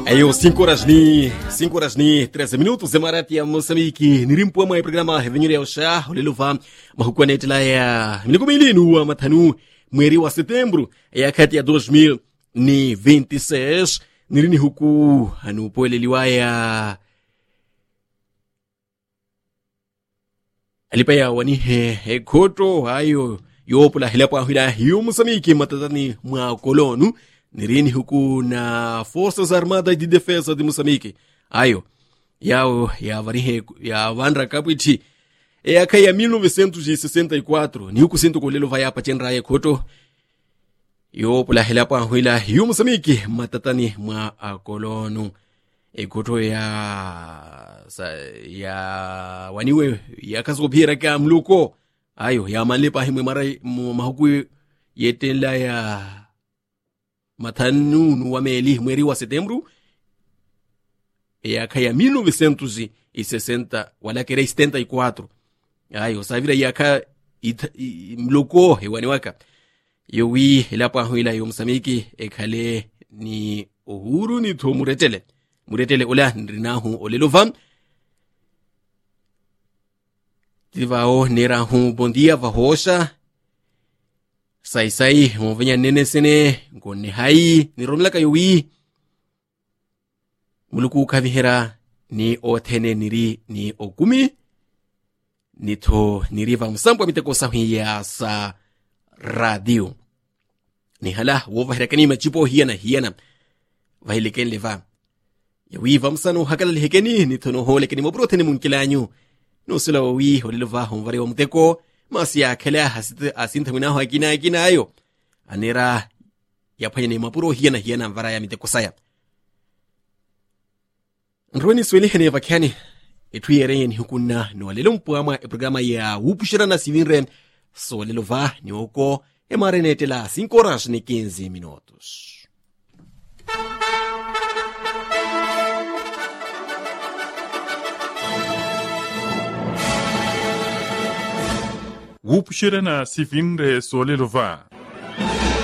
Ayo 5 horas ni 13 minutos Emarati ya Moçambique nirimpo mwa programa Revenue ya Usha uliluva mahukwanetela ya milikumilinu wa matanu mweri wa setembro ya kati ya 2026 nirini huku anupoeleliwa ya alipaya wanihe koto hayo yopula hilapo hila hiyo Moçambique matatani mwa kolonu nirini huku na Forças Armadas de Defesa de Moçambique ayo yao ya varihe ya vandra kapiti aka ya 1964 ni huku sinto kolelo vaya pachenra ya koto yo pula helapa huila hiyo Moçambique matatani mwa kolonu koto ya waniwe ya kasopira ka mluko ayo ya manlepa himwe mara mahuku yetela ya matanu wa meli mweri wa setembro aka ya 1960 wala kere 74 ayo savira yaka mloko hewani waka yowi ilapa huila yo Moçambique ekale ni uhuru ni to muretele ula nrinahu olelovam tivao nerahu bondia vahosha sai movenya nene sene ngone hai ni romlaka yowi muluku kavihera ni othene niri ni okumi nito niriva msampo miteko sahiya sa radio ni hala wova herakani machipo hiana vahileken leva yowi vamsano hakala lehekeni nitono holekeni mobrotene munkilanyu no sila wi holilova homvari omteko masia kala asinta mina hakina ayo anera yapanye mapuro hiana mvara ya miteko saya nroni sweli hene vakani etuyere ni hukuna no lelo mpwama programa ya upushira na sivinre so lelo va ni oko emarenetela 5 horas ni 15 minutos. Upushira na sivinre so lelo va